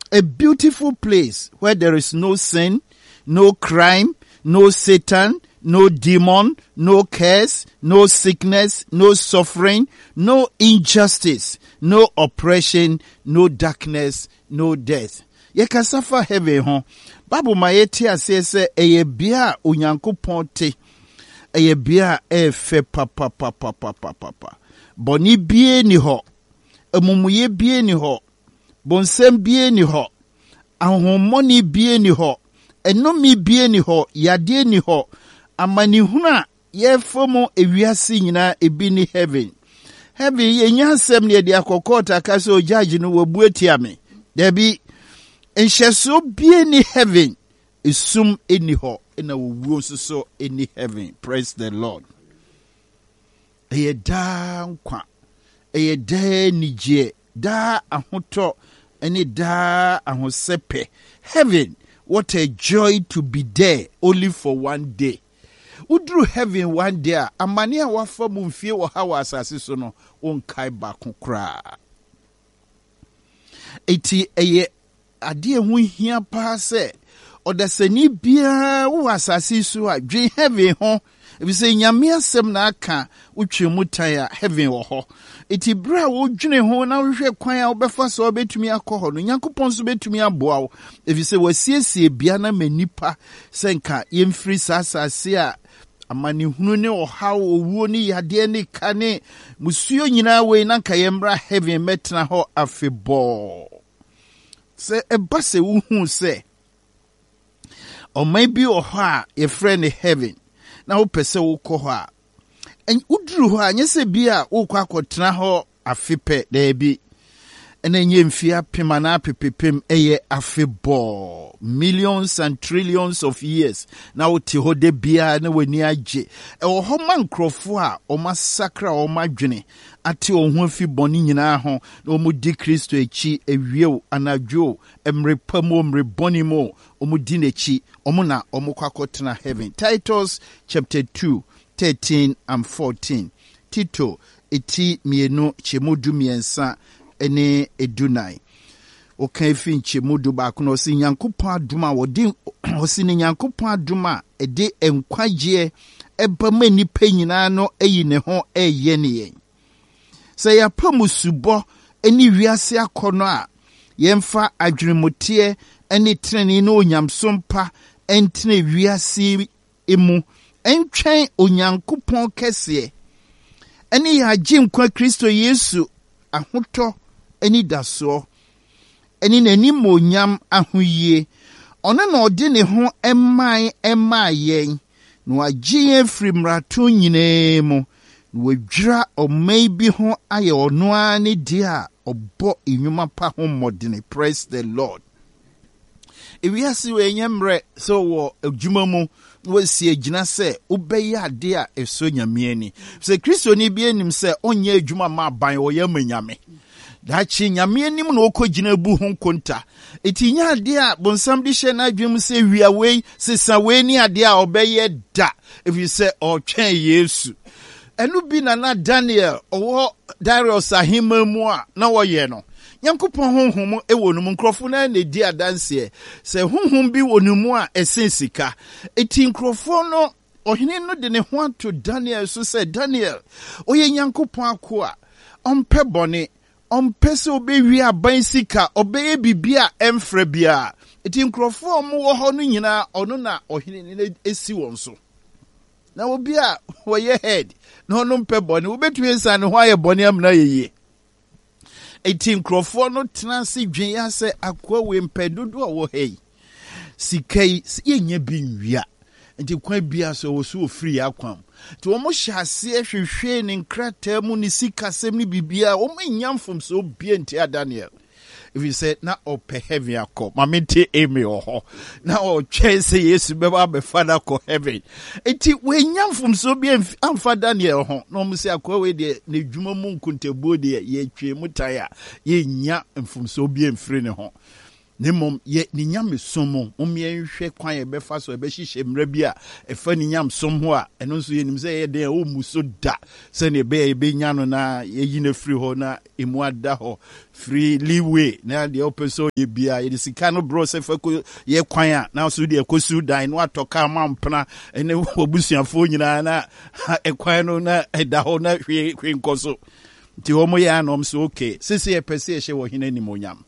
A beautiful place where there is no sin, no crime, no Satan, no demon, no curse, no sickness, no suffering, no injustice, no oppression, no darkness, no death. Yekasafa heaven ho. Bible ma yeti ase se eye bia Onyankopon te. Eye bia efe papa. Boni bie ni ho. Emumuye bie ni ho. Bonsem bie ni ho. Ahomoni bie ni ho. Enomi bie ni ho. Yade ni ho. Amani huna yefomo ewiase nyina ebi ni heaven. Heaven ye nyansem ne de akokota ka so judge no wabu atia me. Debi enhyeso bie ni heaven isum eni ho na wuo so eni heaven. Praise the Lord. Eye da nkwa. Eye da nije, da ahoto eni da ahosepe. Heaven, what a joy to be there only for one day. Udru heaven one day, amani a wafa mumfie wa hawa asase so no onkai baako kra. Eti eye ade hu hia pa se odasani bia wo asase so a dwen heaven ho ebi se nyame asem na aka utwe mutan a heaven wo ho. Eti bra wo dwene ho na hwehwe kwan a obefa so obetumi akọ no Nyankopon so betumi aboa wo ebi se wasiesie bia na manipa senka yemfiri sasase a amani hunu ne ohaw owuo ni yade ne kane musuo nyina we na nka yemra heaven metna ho afebo se ebase wo hu se o maybe oho a ye friend heaven na wo pese wo kọ ho a en uduru ho a nyese bia wo kwa akotena ho afepe da bi ena nye mfia pema na pepepem eye afebo millions and trillions of years na wote ho de bia na wani age e ho mankrofo a o masakra o madwene ate o ho afi boni nyina ho na o mu di Kristo echi ewieo anadwo emrepamo mrebonimo o mu di nechi o mu na o mu kwakotena heaven. Titus chapter 2 13 and 14. Tito eti mienu chemudu miensa ene edunai. Okan fi nchemudu baako na osi Nyankopon aduma wodi osi ne Nyankopon aduma ede enkwagye ebama nipa nyina no eyi ne ho eye ne yen. Se ya pamusubo eni wiase akono a yemfa adwenemote ene treni no onyamsompa entene wiase emu entwen Onyankopon kese ene ya jinkwa Kristo Yesu ahoto eni daso eni nani monyam ahoyie ono na ode ne ho emayen no agye free mrato nyinemu no wadwira o maybe ho aye ono ani dia obo enwuma pa ho modene. Praise the Lord. Ewiase we nyemre so wo adwuma mu wo sie gina se obeye ade a eso nyame ani se Kristo ni bi enim se onye adwuma ma ban wo yamanyame dachi nyame anim na okogina bu ho konta etinya ade a bonsam di hye na adwem se wia wei sesa wei ni ade a obeye da if you say o twen Yesu enu bi na Daniel owo Darius ahima mu a na wo ye no Nyankopon honhom ewo no nkrofo na na di adanse se honhom bi wo no mu a esensika eti nkrofo no ohene no de ne ho ato Daniel so se Daniel oye Nyankopon akoa ompe bone ompe se obewi aban sika obeye bibia emfra bia eti nkrofo mo wo ho no nyina ono na ohene ne esi won so na obi a wo ye head na ono mpe bone obetu ensa ne ho aye bone amna yeye eti nkrofo no tenase dwen ya se akwa we mpedodo wo hei sikai yenye bi nwia enti kwa bia so wo so free akwam to wo mo hyase hwehwe ne nkrata mu ne sikasem ne bibia wo manyamfom so bia enti Daniel if you say na ope heaven akọ mamete eme oho na o chese Yesu beba be father ko heaven enti we nyamfom so bia amfa Daniel ho no mo se akọ we de ne dwuma mu nkontabuo de ye twe mutaya ye nya mfom so bia mfiri ne ho Nemom ye ni nyame somo omye nhwe kwan ye befa so be hihye mra bi a efa ni nyam som ho a eno nso ye nim se ye den o muso da se ne be nya no na ye yi na free ho na emu ada ho free leeway na de opeso ye bia ye sika no bro se fa ko ye kwan a na so de ekosu dan no atoka mampna ene obusuafo nyina na ekwan no na eda ho na hwe nkoso ti homo ya no so okay sisi ye pese ye hye wo hina ni monyam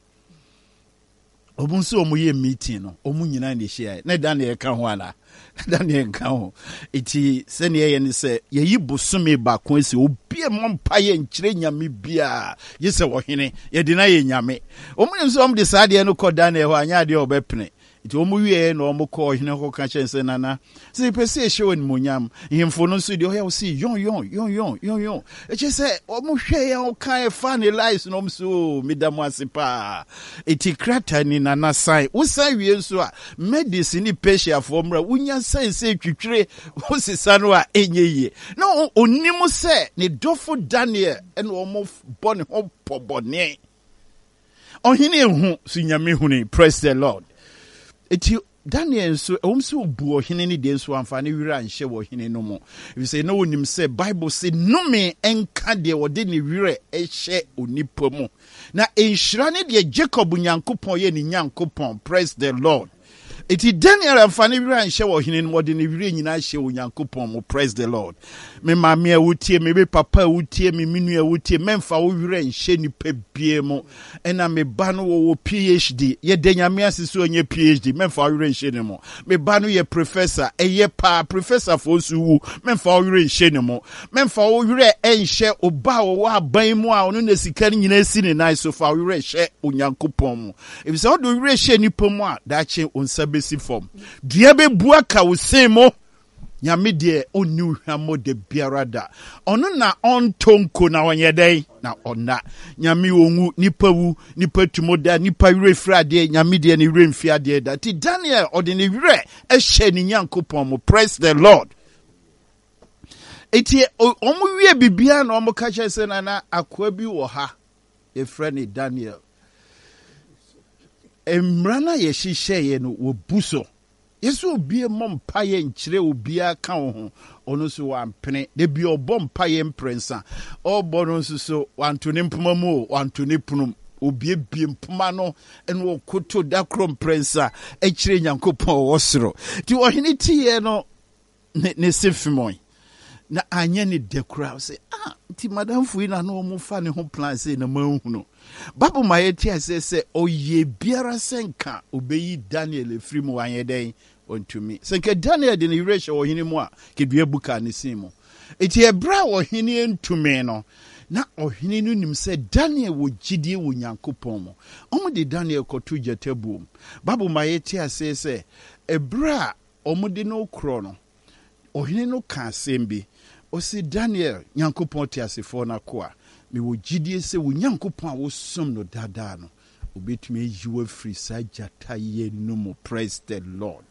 obunso omuye meeting no omu nyina ne hye na Daniel ka ho ana Daniel ka ho iti se ne ye ne se ye yi bosome ba ko esi obi mompa ye nkyire nyame bia ye se wo hene ye de na ye nyame omu nso om de saade no ko Daniel ho anya de obepene iti omu wie na omu ko hene ko ka chense nana se pese hye won monyam himfo no so de o ya si yon eche se omu hwe ya o kan e fa ne lies no so midamu asipa iti krata ni nana sai usan wie nso a medicine patient for mra unya sai se twitwire usisa no a enyeye no onimu se ne dofo Daniel en omu bone ho pobone ohine ehu sunyame huni. Praise the Lord. Eti Daniel so omso bu ohine ni de nso amfane wira nhye wo hine no mo. If say no onim say Bible say no me enka de wode ni wira ehye onipa mu. Na enhira ne de Jacob Nyankopon ye ni Nyankopon. Praise the Lord. Iti Daniel amfane wira nhye wo hine no wode ni wira nyina hye Onyankopon mo. Praise the Lord. Me mama awutie me be papa awutie me minu awutie memfa wo wira nhye ni pebie mo. Ena me ba no wo PhD ye denyame asiso onye PhD memfa wo wira nhye ni mo. Me ba no ye professor eye pa professor fo suwu memfa wo wira nhye ni mo. Memfa wo wira enhye oba wo aban mu a ono na sika ni nyina si ni nai so fa wo wira hye Onyankopon mo. If say wo do wira hye ni pomu a da che onsa si form. Dua be bua ka wo sen mo. Nyame de onu hwamo de biarada. Ono na ontonko na onye dai na ona. Nyame onwu nipa wu, nipa tumoda, nipa wire frade, nyame de ni wire mfi ade da. Ti Daniel ode ni wire ehye ni Nyankopon mo. Praise the Lord. Eti omu wie bibia na omu ka kyese na akwa bi wo ha. E friend Daniel. Emrana ye hihye ye no wo buso. Yesu obi mompa ye nkyire obi aka ho ono so wampene de bi obompa ye mprensa obo no so wantone mpoma mu wantone punum obi bi mpoma no eno okoto da krom prensa ekire Nyankopon wosoro ti ohene tie no ne sefimoy na anya ne dekura say ti madam fuina no mo fa ne ho plan say na manhunu babu mayeti asese oye biara senka obeyi Daniel efiri mu wanyeden ontumi senka Daniel de ne reshe ohini mu a kedua buka ne simo eti ebra ohini entumi no na ohini no nim se Daniel wo gidie wo Nyankopon mo omo de Daniel kotu jatabu babu mayeti asese ebra omo de no kro no ohini no ka sembi o si Daniel Nyankopon ti asefo na ko a me wo gidie se wo Nyankopon a wo som no dada no obetumi yiwa free sajata ye no mo. Praise the Lord.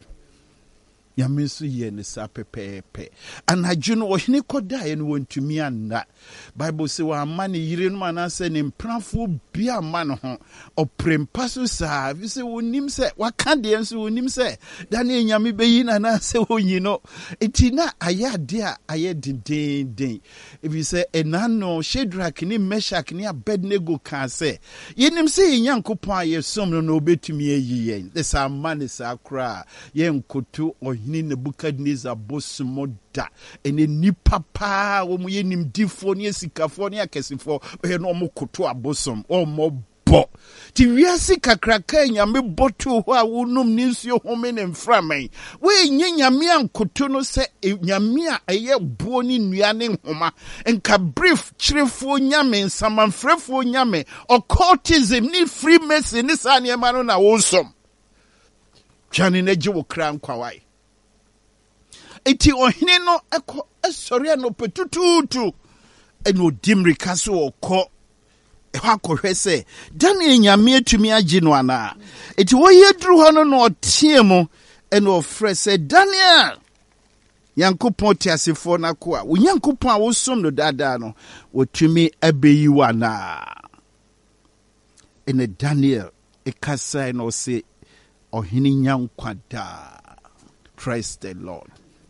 Yamesu ye ne sa pepepe anaju no ohene koda ye no wontumi anna Bible say wa amane yire no manase ne mprafo bia ma no ho oprempa so sa vi se wonim se waka de enso wonim se da ne nyame beyi na na se wonyi no etina ayade a ayededen if say enano Shadrach ni Meshach ni Abednego kan se yenim se Nyankopon aye som no obetumi ayi yen the sa amane sa kra ye nkoto ni Nebukadnezar bosmoda ene nipa pa wo mu yenim difo ne sikafo ne akesifo e no mo koto abosom o mo bo ti wiase kakraka nyame boto ho a wonum ni nsuo home ne mframan we nyame ankoto no se nyame a eye buo ni nua ne nhoma enka brief chirefo nyame nsamanfrefo nyame occultism ni freemason ni sa ne ma no na wosom twani na gye wo kra nkwawai eti ohine no eko esori no petututu eno dimri kaso okọ ehwa kohwe se Daniel nyame atumi agi no ana eti wo yedru ho no otie mu eno ofre se Daniel Nyankopon ti asefo na ko a wo Nyankopon a wo som no dada no wotumi abeyi wana ene Daniel ekasa no se ohini nyankwada. Praise the Lord.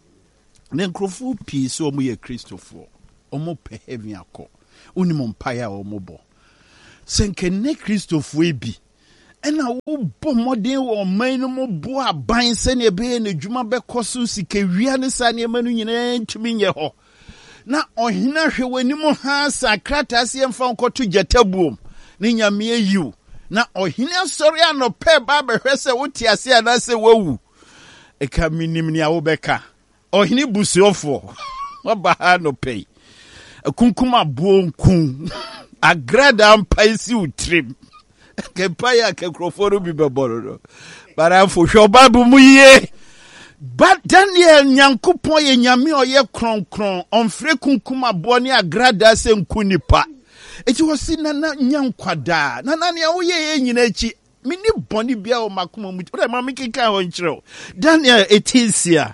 Ne nkrofo pii so omo ye Christopher omo pe heaven akọ uni mo mpaya omo bo senke ne Christopher ebi ena wo bo modern wo man no mo bo aban se ne be ne dwuma be koso sike wia ne sa ne manu nyina ntumi nye ho na ohina hwe wani mo ha sakrata se mfa nkoto jatabuom ne nyame yiu na ohina sori anope ba behwe se wote ase ana se wawu eka minim ni awobeka ohini busuofo waba no pay akunkuma buonkun agrada ampaisi utrim kepaya ke kroforo bi beboro bara fo hwobabu muye but Daniel nyankopon ye nyame oye kronkron onfre kunkuma bo ne agrada se nkunipa eti wosi nana nyankwada nana ne wo ye nyina echi mini boni bia o makoma mu ora ma mikika ho nkyerɛ Daniel etisia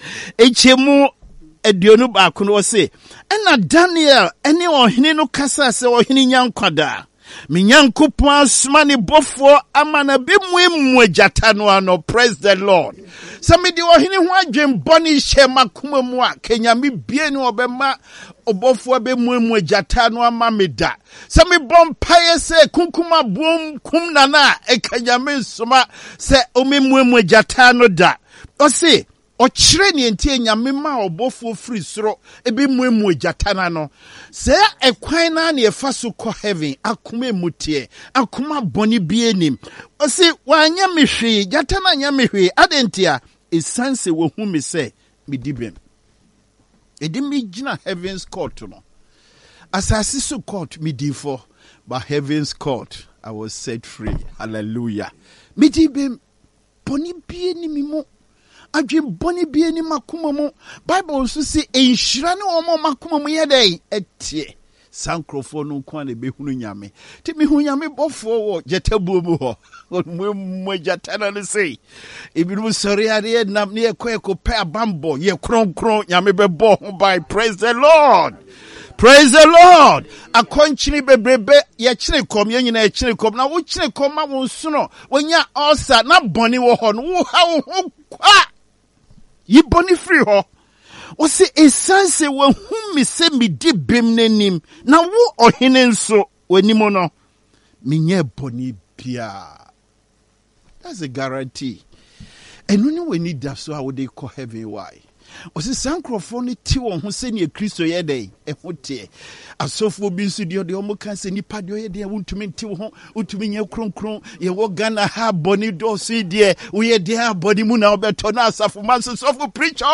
echemu eduonu ba kono se ena Daniel ene ohene no kasa se ohene nyankwada me nyankopon asma ne bofo amana be mu agata no ano. Praise the Lord. Some di ohene ho adwen boni hye makoma mu a kenya me bie ne obema obofo be mu agata no ama meda some bompaye se kunkuma bom kum nana ekenya me soma se omemu agata no da o se o kire ne entie nyame ma obofo free soro ebe mu agata na no se ekwan na ne efa so ko heaven akoma emutie akoma boni bienim o se wanya mehwe gata na nya mehwe adentia esanse wo hu me se medibem edimi gina heaven's court no asasi so court medifo but heaven's court I was set free. Hallelujah. Medibem boni bienim mo adwe boni bi ani makoma mu Bible so say enhira ne omo makoma mu yedai etie sankrofo no kwa na behunu nyame ti me hu nyame bofo wo jetabu mu ho mu jatana ne sei ebiru sori ade nam ne ekọ pe abambo ye kronkron nyame bebo ho by. Praise the Lord. Praise the Lord. Akonchini bebrebe ye kire kom ye nyina kire kom na wo kire kom ma wo nsuno wonya ulcer na boni wo ho no wo ha wo ho kwa yi boni free ho o se esanse wo hu mi se mi di bem nanim na wo ohene nso wanimo no menye boni bia. That's a guarantee. And when we need that, so how would they call heaven? Why? O se sankrofo ti won ho se ne Kristo ye dey ehote asofo bi nso de omo kan se nipa de ye dey wontumi nti ho wontumi nye kronkron ye wo Ghana ha boni do so de wo ye dey ha boni mu na obeto na asafo man so preacher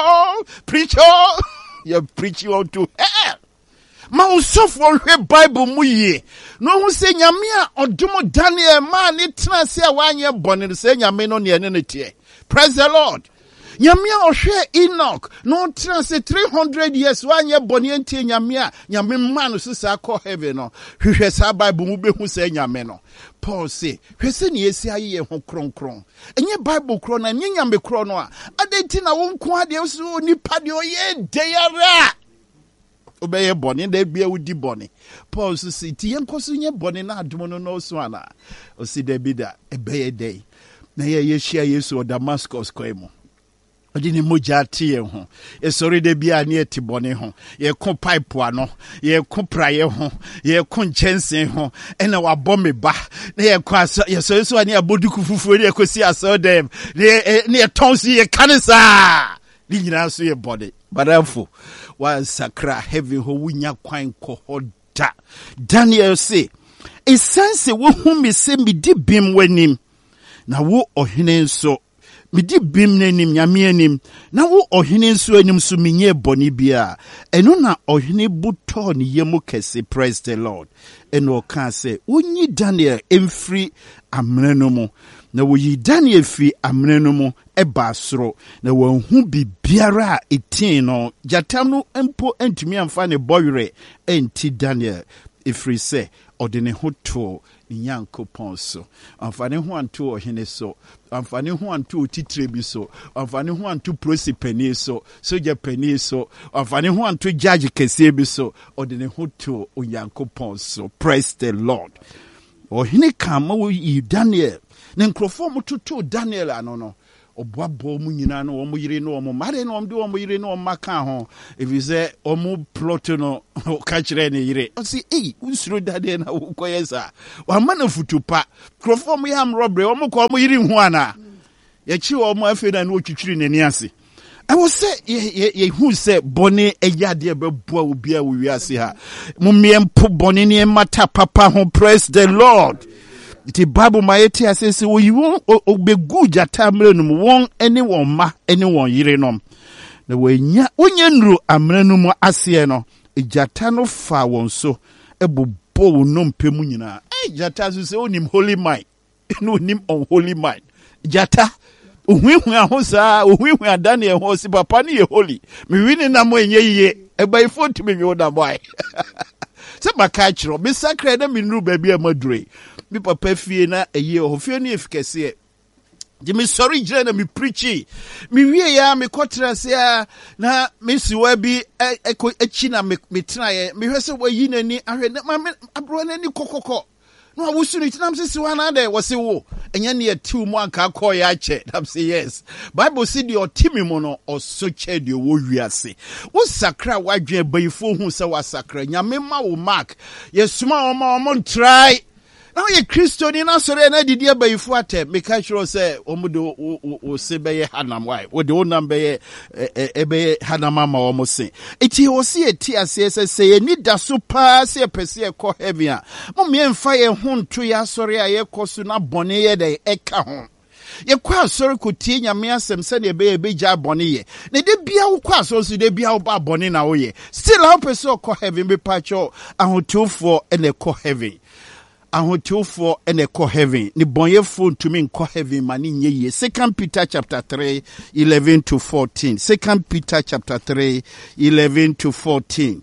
you preach you to hell ma usofo hwe Bible mu ye no hu se nyame a odomo Daniel ma ne tena se a wanye boni se nyame no ne ne tie. Praise the Lord. Nyamia ohwe Enoch no transe 300 years wanye boni enti nyamia nyame man so sa call heaven no hwehwe sa Bible mu behu sa nyame no Paul say hwese ne yesi aye ho kronkron enye Bible kro na nye nyame kro no a adenti na wonko ade so nipa de oye deyara obeye boni da bia wudi boni. Paul so say ti yenkoso nye boni na adomo no so ana o si da bi da ebeye day na ye yeshia Yesu o Damascus koemo odini moja tie ho esori de bia ne etibone ho ye ko pipe ano ye ko praye ho ye ko nchensen ho ena wabɔ me ba na ye ko aso ye so ani aboduku fufuo ne ekosi aso dem ne tonsi ye kanisa ni nyina so ye body badafo wa sakra heavy ho wunya kwan ko hoda. Daniel say esanse wo hu me se me di bim wanim na wo ohene nso midi bim nanim nyame anim na wo ohene nso anim so menye boni bia eno na ohene buto ne yemu kese. Praise the Lord. Eno ka se wonyi Daniel emfiri amene no mu na wo yi Daniel fi amene no mu eba soro na wo hu bibiara etin no jatam no empo antumi amfa ne boyre enti Daniel efiri se odene hoto Nyankopon so amfane ho anto ohene so amfane ho anto otitire bi so amfane ho anto prosipani so soja pani so amfane ho anto judge kese bi so odene hoto Nyankopon so. Praise the Lord. Ohene kama wo yi Daniel ne nkrofo mo toto Daniel ano no oboabo mu nyina no omo yire no omo mare no omde omo yire no omaka ho if you say omo plot no ka kire ne yire o si unsuro dade na wo koyesa wa ma na futupa nkrofo mo yam robbery omo ko omo yire hu ana ye chi omo afi na no twitwiri nani ase I was say ye who say boni eyade beboa obi a wi ase ha mumiempo boni ne mata papa ho praise the Lord. Iti Bible mayeti asese wo yiwo obegu jata mrenum won ene won ma ene won yirenom na wanya onyenru amrenum ase no jata no fa won so ebobo wonom pemu nyina jata so se onim holy mind no onim unholy mind jata uhuihu ahosa uhuihu adane e ho si papa ne ye holy me wini na mo enye yiye ebaifo timi mi oda boy se maka kiro me sakra na me nru ba bia madure mi papa fie na eye o fie ne efikese e di me sorry jira na me preachi me wie ya me kotra se ya na me siwa bi echi na me tena ye me hwese wayi nani ahwe na ma abro nani kokoko no awusu ni tinam se siwa na de wo se wo enya ne atiw mu anka call ya che am say yes Bible say the otimi mo no osoche de wo wiase wo sakra wadwen bayifo hu se wa sakra nyame ma wo mark yesuma o try now ye Christian na sore na didi abayifu ate me ka chiro say omudo o se beye hanam why wo de onam beye ebe hanama ma o mo se eti o se eti ase se ni da so pa se pese e ko heaven a mo me mfa ye hunto ya sore a ye kosu na bone ye de eka ho ye kwa sore ko tie nyame asem se ne be ja bone ye ne de bia wo kwa so de bia wo ba bone na wo ye still how pese ko heaven be pacho ahotofo ene ko heaven ahotofo ene ko heaven ni bonyefo ntumi nko heaven mani nye ye 2 Peter chapter 3 11 to 14 2 Peter chapter 3 11 to 14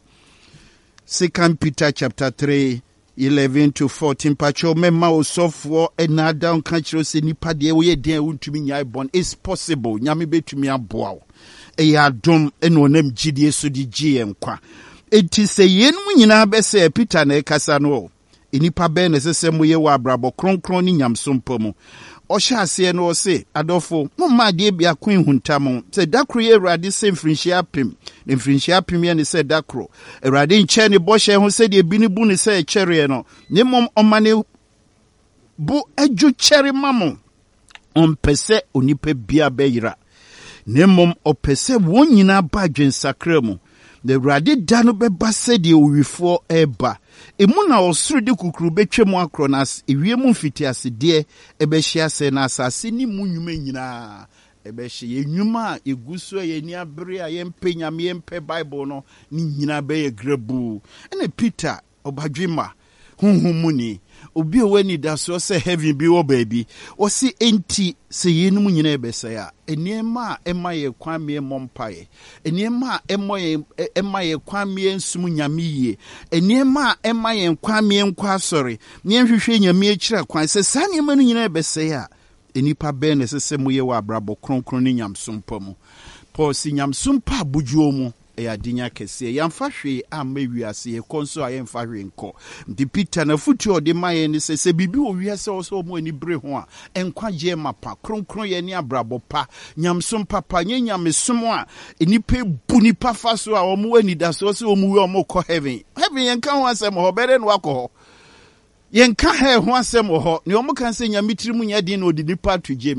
2 Peter chapter 3 11 to 14 pacho mema osofo enada onka kiro se nipa de wo ye den untumi nya bon is possible nyame betumi aboa wo ya dom ene onam gidie so di gm kwa enti se yenu nyina be se Peter na ekasa no inipa be ne sese moye wa abrabo kronkron ni nyamsompo mu ohya ase no se adofo mumma de bia kwen huntam se dakro ye Awurade se mfrinhia pem ne mfrinhia pem ye ne se dakro Awurade nche ne bohye ho se de bi ne bu ne se kyere no ne mom omane bu adwo kyere mamo ompese onipa bia beyira ne mom opese won nyina ba dwensakra mu the Awurade da no beba se de owifo eba emu na osuru de kukuru betwemu akronas ewiem mfiti asede ebehia se na asase ni munwuma nyina ebehia enwuma eguso ye ni abere a yempe nyame yempe Bible no ni nyina be ye grabu ene Peter obadwema hunhumuni obi owani da so se heaven bi wo baby o si enti se yenum nyina ebesaya eniema emaye kwame mompaye eniema emaye kwame nsum nyame yie eniema emaye kwame nkwa sori nyenhwehwe nyame akira kwan se sane ema no nyina ebesaya enipa be ne sese moye wa abrabo kronkron ni nyamsompa mu Paul si nyamsompa abujuo mu ya dinya kese yamfa hwe ama wiase ye konso ayemfa hwe nko ndi Peter na futu ode maye ni se bibi o wiase oso mo ani bre ho a enkwa je mapa kronkron ye ni abrabo pa nyamsom papa nyenyamesom a enipa bu nipa fa so a omo ani da so se omo wi omo ko heaven yenka ho asem ho bere no akọ yenka he ho asem ho ne omo kan se nyamitirimu nya din no di nipa to jem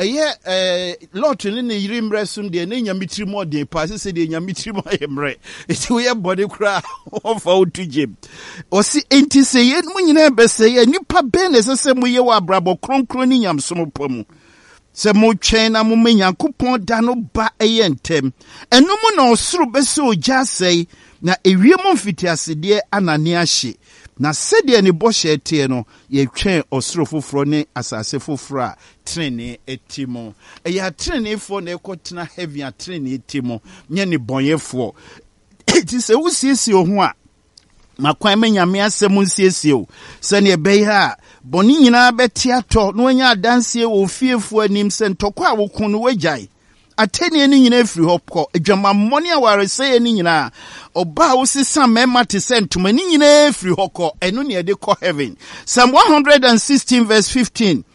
lot ne yirim resum de ne nyamitirimu de pa se de nyamitirimu ayemre eti we body kra ofa to jem o si enti se ye mu nyina be se ye nipa be ne se mu ye wa abrabo kronkron ni nyamsom pamu se mo twen na mo menyankopon da no ba eyentem eno mu na osuru be se oja sei na ewiem mfiti asede anane ahye na sede ne bohye tie no ye twen osoro foforo ne asase foforo a trene etimo ya trene fo na ekotena heavy a trene etimo nye ne bonyefo ti se wusiesie ho a makwan menyame asem nsiesie o se ne be ha boni nyina beti ato no anya adanse wo fiefo anim se ntokwa a wokun no wagyae ateni ni nyina free hopko adwama mmoni aware se ni nyina oba wo sisa mema te se ntoma ni nyina free hokko eno ne de ko heaven Psalm 116 verse 15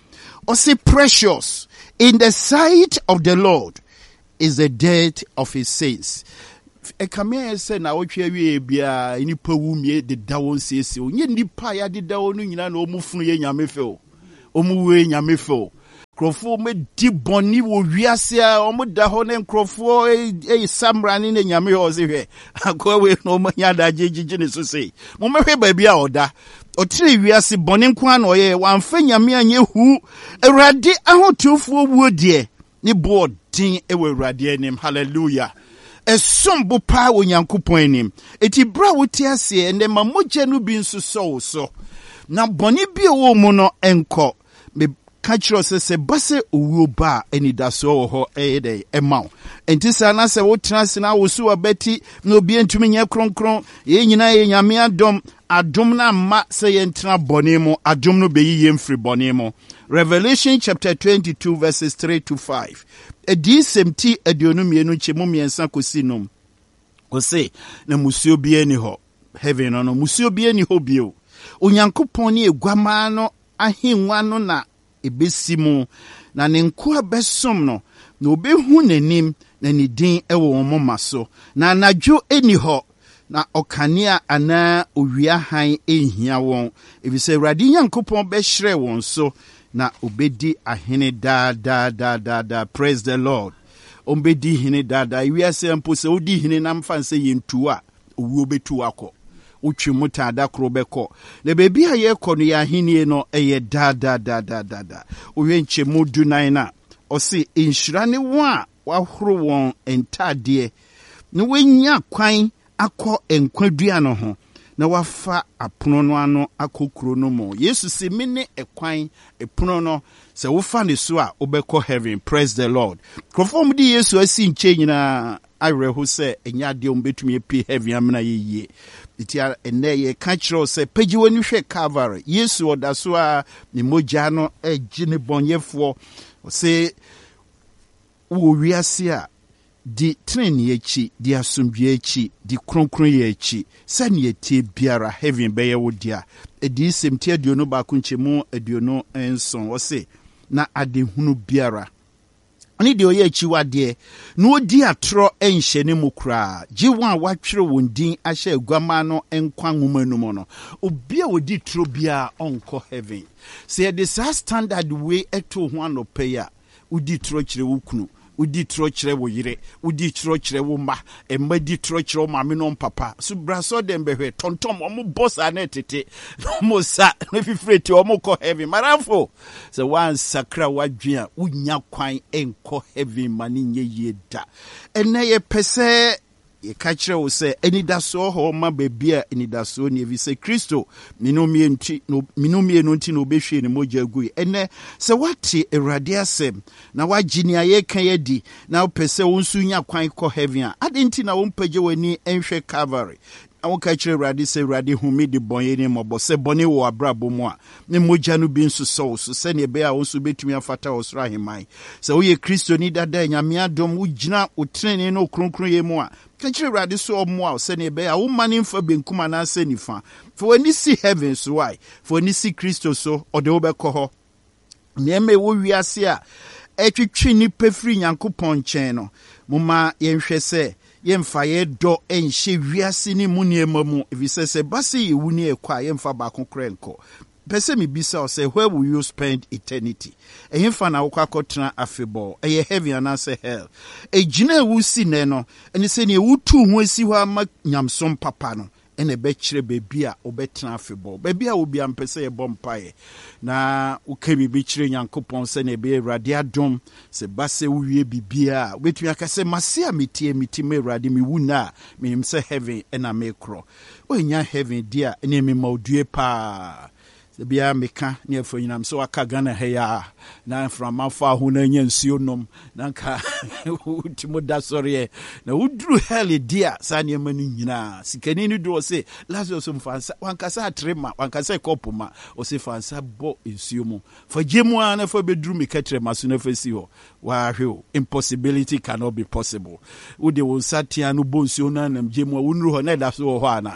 Or say precious in the sight of the Lord is the death of his saints. E kame say na wotwe wie bia nipa wumie de dawo nsiesie o nye nipa ya de dawo no nyina na omufunu ye nyame fe o omuwe nyame fe o krofo me di boni wo wiase a omuda ho ne krofo samra ne nyame ho se hwe akwawe no manya da jejije ne so sei mo mehwe ba bia oda otire wiase boni nko an oye wamfa nyame anye hu awurade ahotufo wuo de ni bo din ewe awurade anim. Hallelujah. Esombo pa onyankopon anim. Eti bra wote ase ene mamogye no bi nso so na boni bi wo mu no enko me kachiro se base owuo ba enidaso ho ede emaw enti sana se wotena se na wosu abati na obi entumi nya kronkron ye nyina ye nyame adom na ma se ye ntena boni mu adom no beyi ye mfiri boni mu. Revelation chapter 22 verses 3 to 5. Edi semti aduonu mienu chemu miensa kosinum. Ose na musuo bi eni ho. Heaven no musuo bi eni ho bio. Onyankopon ni egwama no ahenwa no na ebesimu na ne nko abesom no na obehu nanim na ne din ewo wo maso na anadwo eni ho na okania ana owia han ehia won ebise Awurade Nyankopon be hire won so na obedi ahene da. Praise the Lord. Ombedi hene da wi ase mpo se odi hene na mfa nse yentu a owuo betu akọ utwi muta da kro beko le bebi a ye kọ no ya hene no eye da owe nchemu du nan na osi inhyira ne wo a wahoro won entade ne wenya kwan akọ enkwadua no ho na wafa apono no ano akokuro no mo. Yesu se mene ekwan epono no se wofa ne so a obekọ heaven. Praise the Lord. Krofom di Yesu asi nche nyina areho se enya de ombetumi epi heaven amna yeye. Itia ene ye ka kiro se pagi wani hwe Calvary. Yesu odaso a ne mogya no agine bonyefo se wo wiase a di treni echi di asumdwe echi di kronkron ye echi sani etie biara heaven beye wodia edi semti aduonu ba kunchemu aduonu enson wose na adehunu biara ani de oye echi wade no odi atro enhye ne mukra jiwa a watwere wondin ahye agwama no enkwa nwumanum no obi a odi tro bia onko heaven say the standard way eto ho anopeya odi tro kire wukunu udi tro kire wo yire udi tro kire wo ma emma di tro kire ma me no papa so braso dem behwe tontom omo boss anetete mo sa no fifreti omo ko heaven marafo so one sakra wadwea unya kwan enko heaven mani nye yeda ene ye pese ye kachire wo se enidaso ho ma bebia enidaso ne vi se Kristo minomie no nti no behwe ne mogya gui ene se wate Awurade asem na wagini aye kan yedi na pese wonsu nya kwan ko heaven a adenti na wompage wani enhwe Calvary awon kachire Awurade se Awurade humi de bonye ne mobo se bone wo abrabo mu a ne mogya no bi nso so se ne be a wonsu betumi afata osoro ahemai se wo ye Kristo ni dada nyame adom wo gina otrene no kronkron ye mu a kachire Awurade so omo a se ne be a wo mane mfa benkuma na se nifa for when you see heaven so why for when you see Kristo so ode wo bekọ ho neme wo wiase a etwetwe ni pefri Nyankopon chen no muma yenhwe se yemfa ye do enhye wiase ni muniema mu evise se base ye wuni ekwa yemfa ba konkrenko pese mi bisa o say where will you spend eternity ehemfa na wokwa kotena afebo eye heaven and say hell ejina wu si ne no eni se ne wutu ho asi ho ama nyamsom papa no ene be kire bebi a obetena afebo bebi a obi ampese ye bompae na ukemi bi kire Nyankopon se ne be Awurade adom se base wuwie bibia obetumi akase mase a metie me Awurade me wuna me se heaven ena me kro onya heaven dia ene me maudue pa se bia meka ne afonyinam so aka Ghana heya na from afa ho na nya nsuo nom na ka utimo da sori na udru hell dia sa ne manu nyina sikani ni do se Lazarus mfansa wankasa atrema wankasa kopuma o se fansa bo nsuo mu fagemu ana fa bedru me katrema so na fasi ho wa hwe impossibility cannot be possible wo de won satia no bo nsuo na nam gemu wonru ho na da so ho ana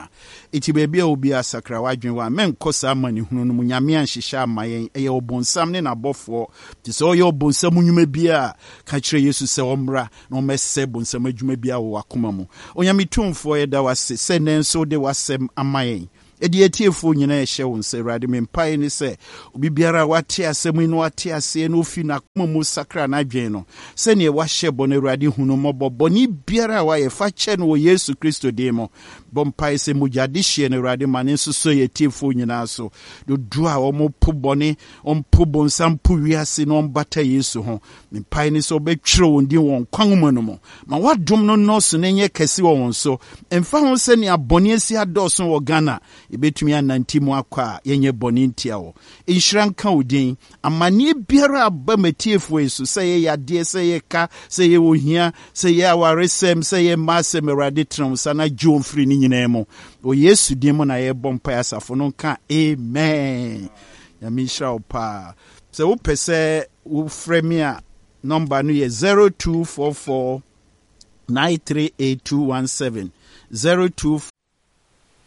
iti baby obi asakra wadwen wa men kosa mani hunu no nyame anhyehyɛ amayen eye obonsam ne nabofo ti so ye obonsam nnwuma bia ka kire Yesu sɛ omra na omese bonsam adwuma bia wo akoma mu onyame tumfo ye da wase sɛ nenso de wasem amayen edi etiefo nyina ehye wo nse Awurade mempae ni sɛ obi biara wate asɛm no wate ase no fi na koma mu sakra na adwen no sɛ ne wahyɛ bɔ na Awurade hunu mɔbɔ ni biara wa ye fa kyɛ no wɔ Yesu Kristo de mo bompae sɛ mujade hye na Awurade mane nso so ye etiefo nyina so do du a ɔmo po bɔne ɔmpo bonsam po wiase no ɔmbata Yesu ho mempae ni sɛ ɔbɛtwerɛ wɔn din wɔn kwan mu no mo ma wadom no nɔso ne nyɛ kɛse wɔ wɔn so emfa ho sɛ ne abɔne asi adɔso wɔ Ghana ebetumi ananti mu akɔ a yenye bɔne ntia wo inhyira nka odin amane biara aba matiefo Yesu sɛ ye yade sɛ ye ka sɛ ye ohia sɛ ye awaresem sɛ ye masem Awurade tram sana gye firi ni nyina mu o Yesu din mu na ye bompa asafo no nka amen ya mi hyira wo pa sɛ wo pɛsɛ wo frɛ me a number no ye 0244 938217 02